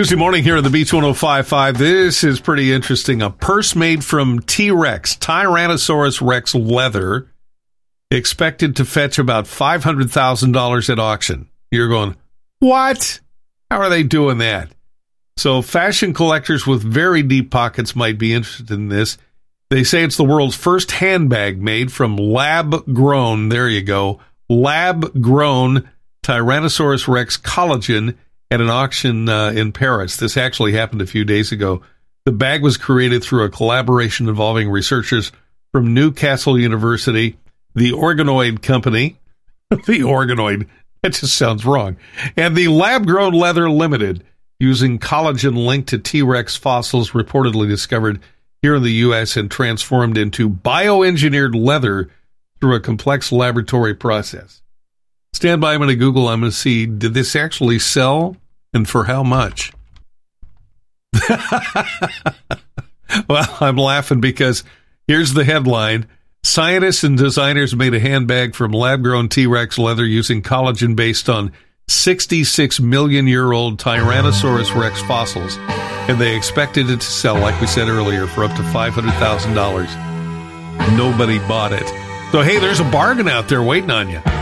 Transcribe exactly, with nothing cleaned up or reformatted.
Tuesday morning here at the Beach one oh five point five. This is pretty interesting. A purse made from T-Rex, Tyrannosaurus Rex leather, expected to fetch about five hundred thousand dollars at auction. You're going, what? How are they doing that? So fashion collectors with very deep pockets might be interested in this. They say it's the world's first handbag made from lab-grown, there you go, lab-grown Tyrannosaurus Rex collagen at an auction uh, in Paris. This actually happened a few days ago. The bag was created through a collaboration involving researchers from Newcastle University, the Organoid Company, the Organoid, that just sounds wrong, and the Lab Grown Leather Limited, using collagen linked to T-Rex fossils reportedly discovered here in the U S and transformed into bioengineered leather through a complex laboratory process. Stand by, I'm going to Google, I'm going to see, did this actually sell and for how much? Well, I'm laughing because here's the headline. Scientists and designers made a handbag from lab-grown T-Rex leather using collagen based on sixty-six million year old Tyrannosaurus Rex fossils, and they expected it to sell, like we said earlier, for up to five hundred thousand dollars. Nobody bought it. So, hey, there's a bargain out there waiting on you.